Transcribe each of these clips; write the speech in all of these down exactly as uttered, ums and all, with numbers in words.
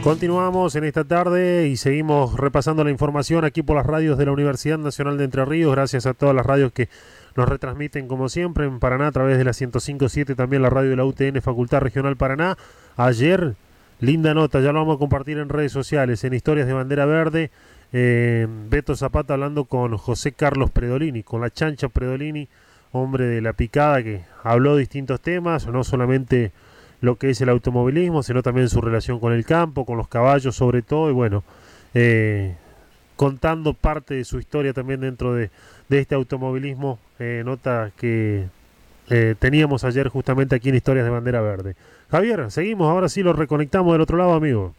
Continuamos en esta tarde y seguimos repasando la información aquí por las radios de la Universidad Nacional de Entre Ríos. Gracias a todas las radios que nos retransmiten como siempre en Paraná a través de la ciento cinco punto siete, también la radio de la U T N Facultad Regional Paraná. Ayer, linda nota, ya lo vamos a compartir en redes sociales, en Historias de Bandera Verde. Eh, Beto Zapata hablando con José Carlos Predolini, con la Chancha Predolini, hombre de la picada, que habló de distintos temas, no solamente lo que es el automovilismo, sino también su relación con el campo, con los caballos sobre todo, y bueno, eh, contando parte de su historia también dentro de, de este automovilismo, eh, nota que eh, teníamos ayer justamente aquí en Historias de Bandera Verde. Javier, seguimos, ahora sí lo reconectamos del otro lado, amigo.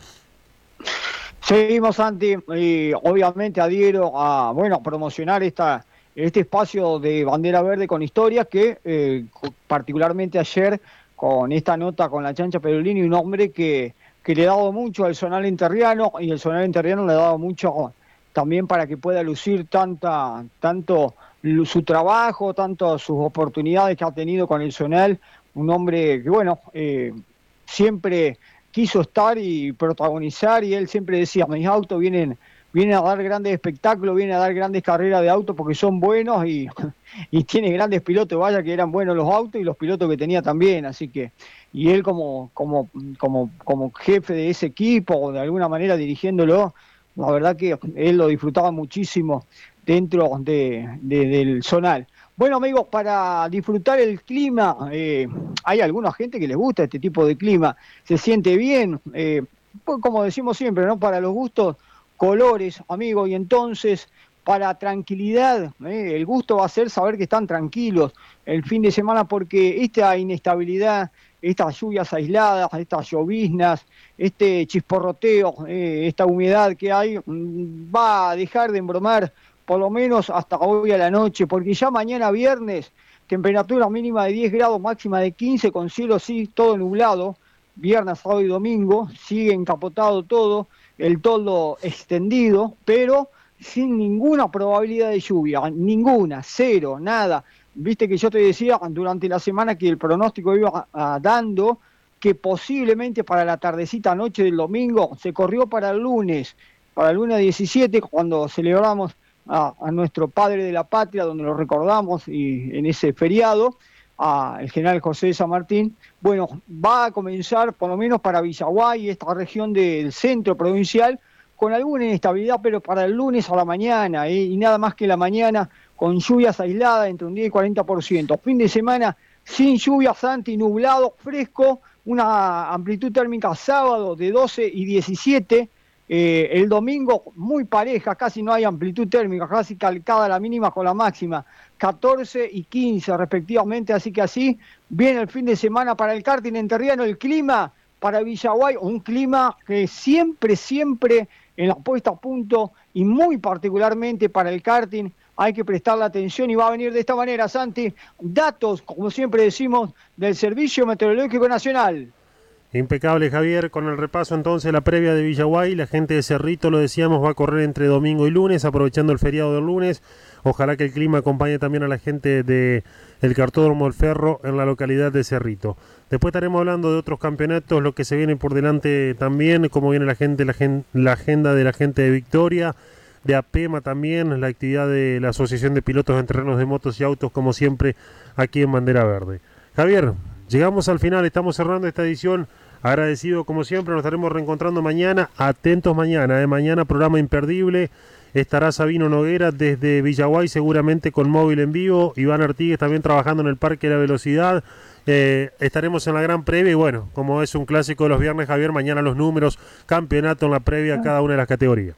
Seguimos, Santi, y obviamente adhiero a, bueno, promocionar esta, este espacio de Bandera Verde con historias que eh, particularmente ayer con esta nota con la Chancha Predolini, un hombre que, que le ha dado mucho al zonal enterriano, y el zonal enterriano le ha dado mucho también para que pueda lucir tanta, tanto su trabajo, tanto sus oportunidades que ha tenido con el zonal. Un hombre que, bueno, eh, siempre quiso estar y protagonizar, y él siempre decía, mis autos vienen, vienen a dar grandes espectáculos, vienen a dar grandes carreras de autos porque son buenos y, y tiene grandes pilotos, vaya que eran buenos los autos y los pilotos que tenía también, así que, y él como, como, como, como jefe de ese equipo, o de alguna manera dirigiéndolo, la verdad que él lo disfrutaba muchísimo dentro de, de, del zonal. Bueno, amigos, para disfrutar el clima, eh, hay alguna gente que les gusta este tipo de clima, se siente bien, eh, pues como decimos siempre, ¿no? Para los gustos, colores, amigos, y entonces, para tranquilidad, eh, el gusto va a ser saber que están tranquilos el fin de semana, porque esta inestabilidad, estas lluvias aisladas, estas lloviznas, este chisporroteo, eh, esta humedad que hay, mmm, va a dejar de embromar por lo menos hasta hoy a la noche, porque ya mañana viernes, temperatura mínima de diez grados, máxima de quince, con cielo sí todo nublado, viernes, sábado y domingo, sigue encapotado todo, el toldo extendido, pero sin ninguna probabilidad de lluvia, ninguna, cero, nada. Viste que yo te decía durante la semana que el pronóstico iba a, a, dando que posiblemente para la tardecita noche del domingo se corrió para el lunes, para el lunes diecisiete, cuando celebramos A, a nuestro padre de la patria, donde lo recordamos, y en ese feriado, al general José de San Martín. Bueno, va a comenzar por lo menos para Villaguay, esta región del centro provincial, con alguna inestabilidad, pero para el lunes a la mañana, ¿eh? Y nada más que la mañana, con lluvias aisladas entre un diez y cuarenta por ciento. Fin de semana sin lluvias, Santi, nublado, fresco, una amplitud térmica sábado de doce y diecisiete. Eh, el domingo muy pareja, casi no hay amplitud térmica, casi calcada la mínima con la máxima, catorce y quince respectivamente, así que así viene el fin de semana para el karting enterriano. El clima para Villaguay, un clima que siempre, siempre en la puesta a punto, y muy particularmente para el karting, hay que prestarle atención, y va a venir de esta manera, Santi, datos, como siempre decimos, del Servicio Meteorológico Nacional. Impecable, Javier, con el repaso entonces la previa de Villaguay. La gente de Cerrito, lo decíamos, va a correr entre domingo y lunes, aprovechando el feriado del lunes. Ojalá que el clima acompañe también a la gente del Cartódromo del Ferro en la localidad de Cerrito. Después estaremos hablando de otros campeonatos, lo que se viene por delante también, cómo viene la gente, la, gen, la agenda de la gente de Victoria, de APEMA también, la actividad de la Asociación de Pilotos en Terrenos de Motos y Autos, como siempre, aquí en Bandera Verde. Javier, llegamos al final, estamos cerrando esta edición. Agradecido como siempre, nos estaremos reencontrando mañana. Atentos mañana, ¿eh? Mañana programa imperdible. Estará Sabino Noguera desde Villaguay, seguramente con móvil en vivo. Iván Artigues también trabajando en el Parque de la Velocidad. Eh, estaremos en la gran previa y bueno, como es un clásico de los viernes, Javier, mañana los números, campeonato en la previa a cada una de las categorías.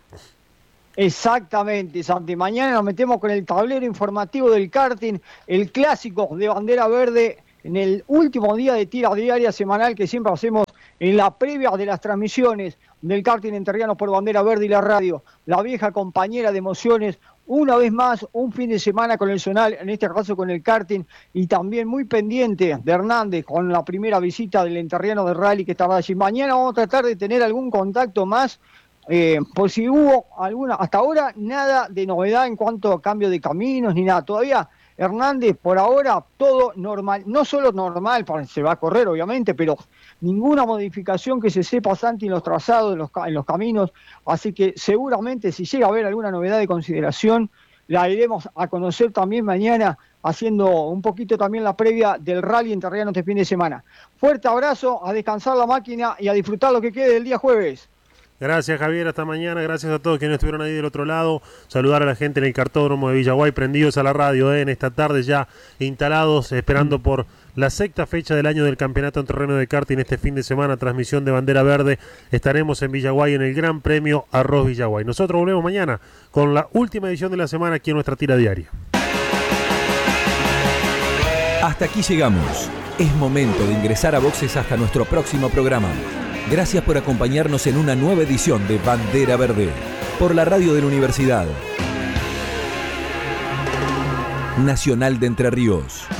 Exactamente, Santi. Mañana nos metemos con el tablero informativo del karting, el clásico de Bandera Verde, en el último día de tira diaria semanal que siempre hacemos en la previa de las transmisiones del karting enterriano por Bandera Verde y la radio, la vieja compañera de emociones. Una vez más, un fin de semana con el zonal, en este caso con el karting, y también muy pendiente de Hernández con la primera visita del enterriano de rally que estaba allí. Mañana vamos a tratar de tener algún contacto más, eh, por si hubo alguna, hasta ahora nada de novedad en cuanto a cambio de caminos ni nada, todavía Hernández, por ahora todo normal, no solo normal, se va a correr obviamente, pero ninguna modificación que se sepa, Santi, en los trazados, en los, en los caminos, así que seguramente si llega a haber alguna novedad de consideración, la iremos a conocer también mañana, haciendo un poquito también la previa del rally en Terreno este fin de semana. Fuerte abrazo, a descansar la máquina y a disfrutar lo que quede del día jueves. Gracias, Javier, hasta mañana. Gracias a todos quienes estuvieron ahí del otro lado. Saludar a la gente en el cartódromo de Villaguay, prendidos a la radio eh, en esta tarde ya instalados, esperando por la sexta fecha del año del campeonato en terreno de karting este fin de semana, transmisión de Bandera Verde. Estaremos en Villaguay en el Gran Premio Arroz Villaguay. Nosotros volvemos mañana con la última edición de la semana aquí en nuestra tira diaria. Hasta aquí llegamos. Es momento de ingresar a boxes hasta nuestro próximo programa. Gracias por acompañarnos en una nueva edición de Bandera Verde, por la radio de la Universidad Nacional de Entre Ríos.